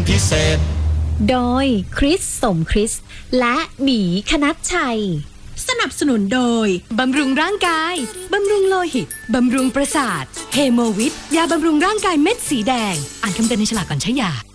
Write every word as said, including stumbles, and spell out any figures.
พิเศษโดยคริสสมคริสและหมีคณัชชัยสนับสนุนโดยบำรุงร่างกายบำรุงโลหิตบำรุงประสาทเฮโมวิทยาบำรุงร่างกายเม็ดสีแดงอ่านคำเตือนในฉลากก่อนใช้ยา